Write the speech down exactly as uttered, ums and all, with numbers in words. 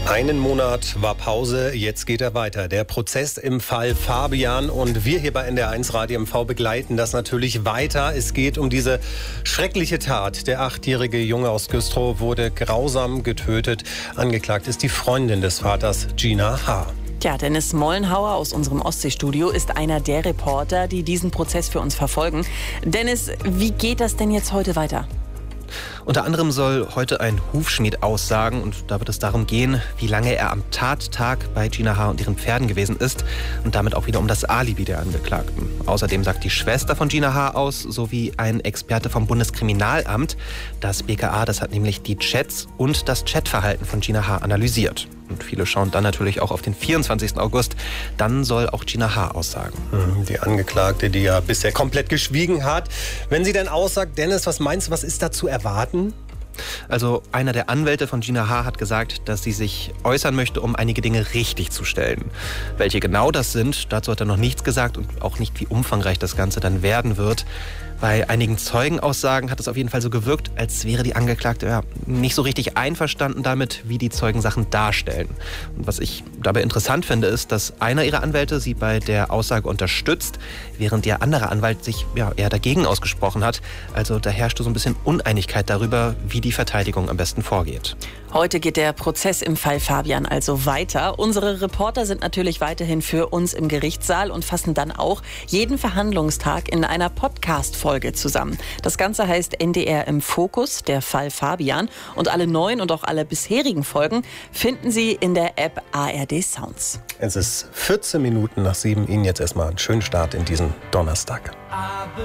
Einen Monat war Pause, jetzt geht er weiter. Der Prozess im Fall Fabian, und wir hier bei N D R eins Radio M V begleiten das natürlich weiter. Es geht um diese schreckliche Tat. Der achtjährige Junge aus Güstrow wurde grausam getötet. Angeklagt ist die Freundin des Vaters, Gina H. Tja, Dennis Mollenhauer aus unserem Ostseestudio ist einer der Reporter, die diesen Prozess für uns verfolgen. Dennis, wie geht das denn jetzt heute weiter? Unter anderem soll heute ein Hufschmied aussagen, und da wird es darum gehen, wie lange er am Tattag bei Gina H. und ihren Pferden gewesen ist, und damit auch wieder um das Alibi der Angeklagten. Außerdem sagt die Schwester von Gina H. aus, sowie ein Experte vom Bundeskriminalamt. Das B K A, das hat nämlich die Chats und das Chatverhalten von Gina H. analysiert. Und viele schauen dann natürlich auch auf den vierundzwanzigsten August. Dann soll auch Gina H. aussagen. Die Angeklagte, die ja bisher komplett geschwiegen hat. Wenn sie denn aussagt, Dennis, was meinst du, was ist da zu erwarten? Also einer der Anwälte von Gina H. hat gesagt, dass sie sich äußern möchte, um einige Dinge richtig zu stellen. Welche genau das sind, dazu hat er noch nichts gesagt und auch nicht, wie umfangreich das Ganze dann werden wird. Bei einigen Zeugenaussagen hat es auf jeden Fall so gewirkt, als wäre die Angeklagte ja, nicht so richtig einverstanden damit, wie die Zeugen Sachen darstellen. Und was ich dabei interessant finde, ist, dass einer ihrer Anwälte sie bei der Aussage unterstützt, während ihr anderer Anwalt sich ja, eher dagegen ausgesprochen hat. Also da herrschte so ein bisschen Uneinigkeit darüber, wie die Verteidigung am besten vorgeht. Heute geht der Prozess im Fall Fabian also weiter. Unsere Reporter sind natürlich weiterhin für uns im Gerichtssaal und fassen dann auch jeden Verhandlungstag in einer Podcast-Folge zusammen. Das Ganze heißt N D R im Fokus, der Fall Fabian. Und alle neuen und auch alle bisherigen Folgen finden Sie in der App A R D Sounds. Es ist vierzehn Minuten nach sieben. Ihnen jetzt erstmal einen schönen Start in diesen Donnerstag.